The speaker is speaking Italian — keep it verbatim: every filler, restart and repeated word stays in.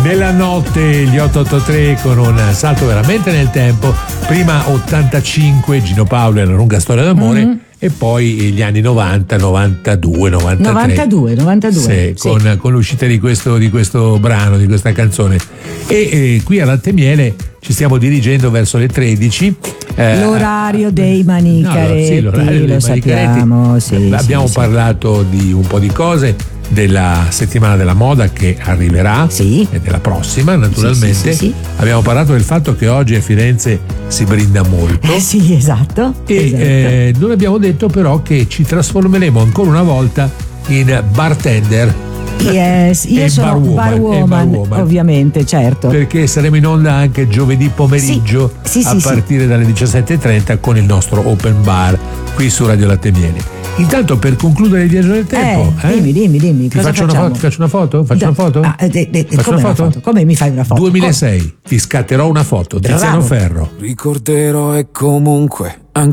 Nella notte gli otto otto tre con un salto veramente nel tempo, prima ottantacinque Gino Paolo e la lunga storia d'amore, mm-hmm. e poi gli anni novanta, novantadue, novantatré. novantadue, novantadue. Sì, con, sì. con l'uscita di questo, di questo brano, di questa canzone. E eh, qui a Latte e Miele ci stiamo dirigendo verso le tredici. Eh, l'orario dei Manicaretti, no, sì, l'orario dei lo sappiamo. Sì, abbiamo sì, parlato sì. di un po' di cose, della settimana della moda che arriverà, sì. e della prossima naturalmente. Sì, sì, sì, sì. Abbiamo parlato del fatto che oggi a Firenze si brinda molto. Eh sì, esatto. E esatto. Eh, non abbiamo detto però che ci trasformeremo ancora una volta in bartender. Yes, io e sono bar woman, bar woman, e bar woman, ovviamente, certo. Perché saremo in onda anche giovedì pomeriggio sì, sì, a sì, partire sì. dalle diciassette e trenta con il nostro open bar qui su Radio Latte e Miele. Intanto, per concludere il viaggio nel tempo, eh, dimmi, dimmi, dimmi. Ti cosa faccio, una foto, ti faccio una foto? Faccio da, una foto? Ah, de, de, faccio come una foto? foto? Come mi fai una foto? duemilasei, ti scatterò una foto. Tiziano Ferro. Ricorderò e comunque